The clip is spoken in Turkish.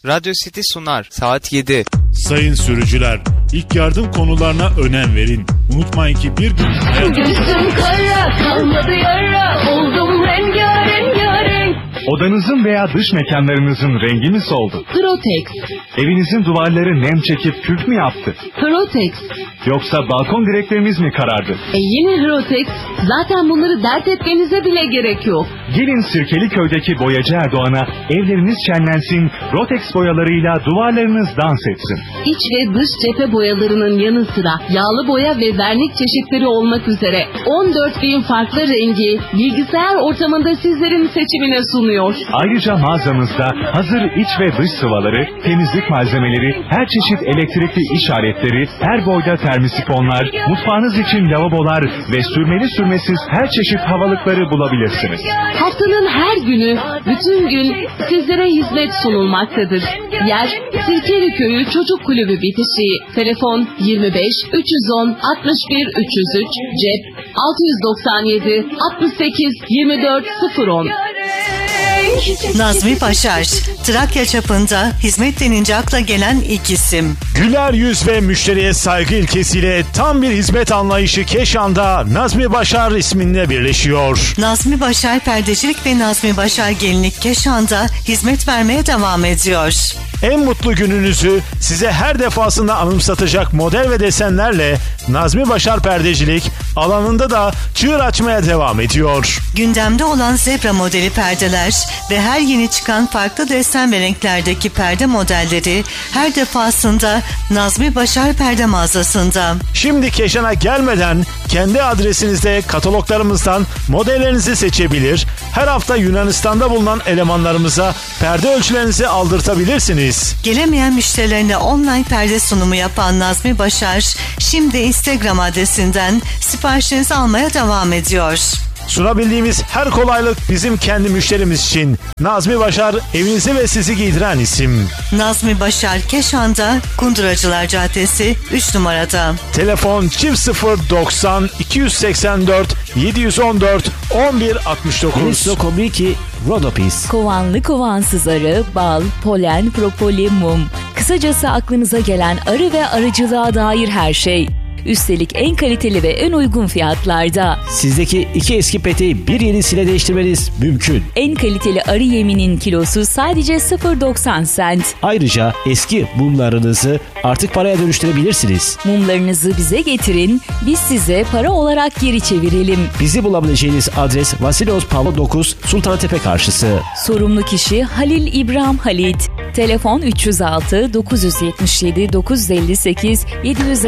Radyo City sunar. Saat 7. Sayın sürücüler, ilk yardım konularına önem verin. Unutmayın ki bir gün Gözüm kara, kalmadı yara, oldum rengarenk. Odanızın veya dış mekanlarınızın rengi mi soldu? Protex. Evinizin duvarları nem çekip kürk mü yaptı? Protex. Yoksa balkon direklerimiz mi karardı? Yine Protex. Zaten bunları dert etmenize bile gerek yok. Gelin Sirkeliköy'deki boyacı Erdoğan'a, evleriniz şenlensin, Rotex boyalarıyla duvarlarınız dans etsin. İç ve dış cephe boyalarının yanı sıra yağlı boya ve vernik çeşitleri olmak üzere 14.000 farklı rengi bilgisayar ortamında sizlerin seçimine sunuyor. Ayrıca mağazamızda hazır iç ve dış sıvaları, temizlik malzemeleri, her çeşit elektrikli iş aletleri, her boyda termosifonlar, mutfağınız için lavabolar ve sürmeli sürmesiz her çeşit havalıkları bulabilirsiniz. Haftanın her günü, bütün gün sizlere hizmet sunulmaktadır. Yer Sirkeliköy'ü Çocuk Kulübü bitişiği. Telefon 25 310 61 303, cep 697 68 24 010. Nazmi Başar, Trakya çapında hizmet denince akla gelen ilk isim. güler yüz ve müşteriye saygı ilkesiyle tam bir hizmet anlayışı Keşan'da Nazmi Başar isminde birleşiyor. Nazmi Başar Perdecilik ve Nazmi Başar Gelinlik Keşan'da hizmet vermeye devam ediyor. En mutlu gününüzü size her defasında anımsatacak model ve desenlerle Nazmi Başar Perdecilik alanında da çığır açmaya devam ediyor. Gündemde olan zebra modeli perdeler ve her yeni çıkan farklı desen ve renklerdeki perde modelleri her defasında Nazmi Başar Perde mağazasında. Şimdi Keşan'a gelmeden kendi adresinizde kataloglarımızdan modellerinizi seçebilir, her hafta Yunanistan'da bulunan elemanlarımıza perde ölçülerinizi aldırtabilirsiniz. Gelemeyen müşterilerine online perde sunumu yapan Nazmi Başar, şimdi Instagram adresinden siparişinizi almaya devam ediyor. Sunabildiğimiz her kolaylık bizim kendi müşterimiz için. Nazmi Başar, evinizi ve sizi giydiren isim. Nazmi Başar Keşan'da, Kunduracılar Caddesi 3 numarada. Telefon 090 284 714 1169. Komiki Rodopis. Kovanlı kovansız arı, bal, polen, propoli, mum. Kısacası aklınıza gelen arı ve arıcılığa dair her şey. Üstelik en kaliteli ve en uygun fiyatlarda. Sizdeki 2 eski peteği bir yenisiyle değiştirmeniz mümkün. En kaliteli arı yeminin kilosu sadece 0.90 cent. Ayrıca eski mumlarınızı artık paraya dönüştürebilirsiniz. Mumlarınızı bize getirin, biz size para olarak geri çevirelim. Bizi bulabileceğiniz adres Vasilos Pavlo 9 Sultantepe karşısı. Sorumlu kişi Halil İbrahim Halit. Telefon 306 977 958 750.